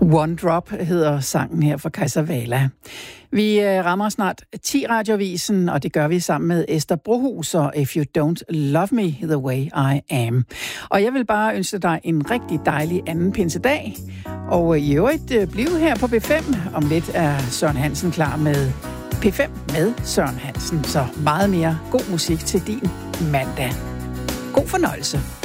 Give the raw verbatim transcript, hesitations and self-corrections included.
One Drop hedder sangen her fra Kajsa-Wala. Vi rammer snart ti Radioavisen, og det gør vi sammen med Esther Brohus og If You Don't Love Me The Way I Am. Og jeg vil bare ønske dig en rigtig dejlig anden pinsedag. Og i øvrigt bliv her på P fem. Om lidt er Søren Hansen klar med P fem med Søren Hansen. Så meget mere god musik til din mandag. God fornøjelse.